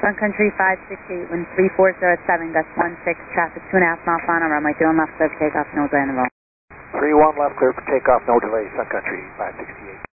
Sun Country 568, wind 3407, gust 16, traffic 2.5 miles per hour, runway 31 left, clear for takeoff, no delay in the roll. 31 left, clear for takeoff, no delay, Sun Country 568.